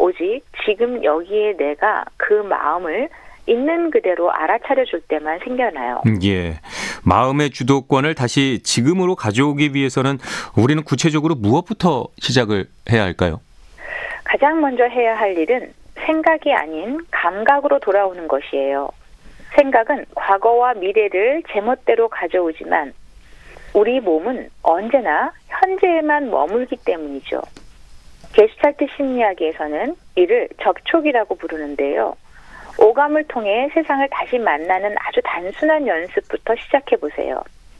오직 지금 여기에 내가 그 마음을 있는 그대로 알아차려 줄 때만 생겨나요. 예. 마음의 주도권을 다시 지금으로 가져오기 위해서는 우리는 구체적으로 무엇부터 시작을 해야 할까요? 가장 먼저 해야 할 일은 생각이 아닌 감각으로 돌아오는 것이에요. 생각은 과거와 미래를 제멋대로 가져오지만 우리 몸은 언제나 현재에만 머물기 때문이죠. 게슈탈트 심리학에서는 이를 접촉이라고 부르는데요. 오감을 통해 세상을 다시 만나는 아주 단순한 연습부터 시작해 보세요.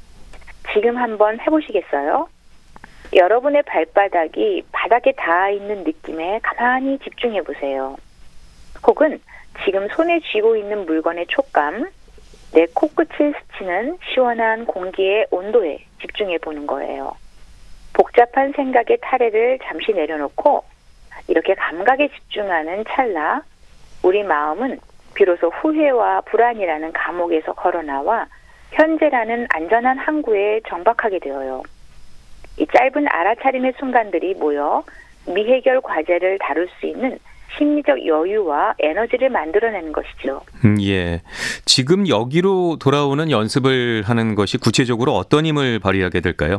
지금 한번 해보시겠어요? 여러분의 발바닥이 바닥에 닿아 있는 느낌에 가만히 집중해 보세요. 혹은 지금 손에 쥐고 있는 물건의 촉감, 내 코끝을 스치는 시원한 공기의 온도에 집중해 보는 거예요. 복잡한 생각의 타래를 잠시 내려놓고 이렇게 감각에 집중하는 찰나 우리 마음은 비로소 후회와 불안이라는 감옥에서 걸어나와 현재라는 안전한 항구에 정박하게 되어요. 이 짧은 알아차림의 순간들이 모여 미해결 과제를 다룰 수 있는 심리적 여유와 에너지를 만들어내는 것이죠. 예. 지금 여기로 돌아오는 연습을 하는 것이 구체적으로 어떤 힘을 발휘하게 될까요?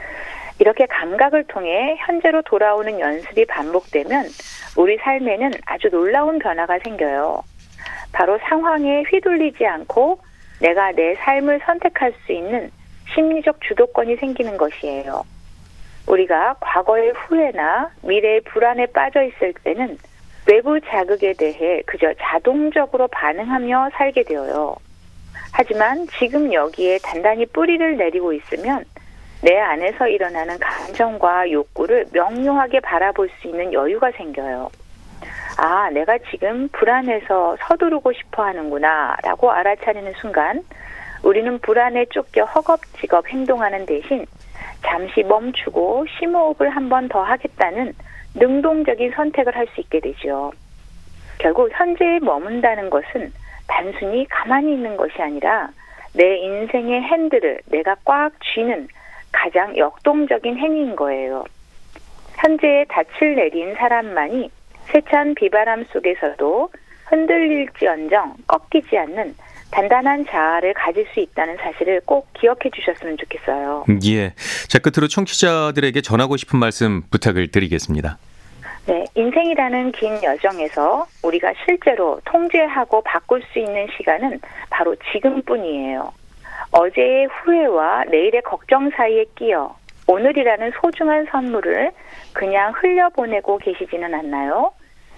이렇게 감각을 통해 현재로 돌아오는 연습이 반복되면 우리 삶에는 아주 놀라운 변화가 생겨요. 바로 상황에 휘둘리지 않고 내가 내 삶을 선택할 수 있는 심리적 주도권이 생기는 것이에요. 우리가 과거의 후회나 미래의 불안에 빠져 있을 때는 외부 자극에 대해 그저 자동적으로 반응하며 살게 되어요. 하지만 지금 여기에 단단히 뿌리를 내리고 있으면 내 안에서 일어나는 감정과 욕구를 명료하게 바라볼 수 있는 여유가 생겨요. 아, 내가 지금 불안해서 서두르고 싶어 하는구나 라고 알아차리는 순간 우리는 불안에 쫓겨 허겁지겁 행동하는 대신 잠시 멈추고 심호흡을 한 번 더 하겠다는 능동적인 선택을 할 수 있게 되죠. 결국 현재에 머문다는 것은 단순히 가만히 있는 것이 아니라 내 인생의 핸들을 내가 꽉 쥐는 가장 역동적인 행위인 거예요. 현재에 닻을 내린 사람만이 세찬 비바람 속에서도 흔들릴지언정 꺾이지 않는 단단한 자아를 가질 수 있다는 사실을 꼭 기억해 주셨으면 좋겠어요. 예. 자, 끝으로 청취자들에게 전하고 싶은 말씀 부탁을 드리겠습니다. 네, 인생이라는 긴 여정에서 우리가 실제로 통제하고 바꿀 수 있는 시간은 바로 지금뿐이에요. 어제의 후회와 내일의 걱정 사이에 끼어 오늘이라는 소중한 선물을 그냥 흘려보내고 계시지는 않나요?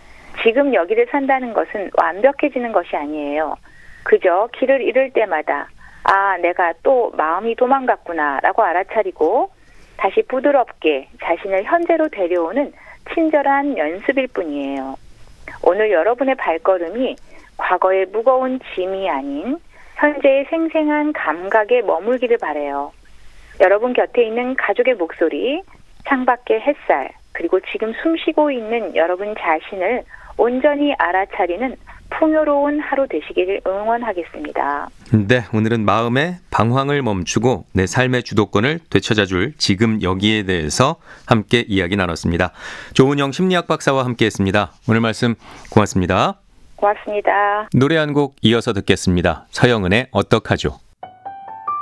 지금 여기를 산다는 것은 완벽해지는 것이 아니에요. 그저 길을 잃을 때마다 아, 내가 또 마음이 도망갔구나 라고 알아차리고 다시 부드럽게 자신을 현재로 데려오는 친절한 연습일 뿐이에요. 오늘 여러분의 발걸음이 과거의 무거운 짐이 아닌 현재의 생생한 감각에 머물기를 바라요. 여러분 곁에 있는 가족의 목소리, 창밖의 햇살, 그리고 지금 숨쉬고 있는 여러분 자신을 온전히 알아차리는 풍요로운 하루 되시기를 응원하겠습니다. 네, 오늘은 마음의 방황을 멈추고 내 삶의 주도권을 되찾아줄 지금 여기에 대해서 함께 이야기 나눴습니다. 조은영 심리학 박사와 함께했습니다. 오늘 말씀 고맙습니다. 고맙습니다. 노래 한 곡 이어서 듣겠습니다. 서영은의 어떡하죠?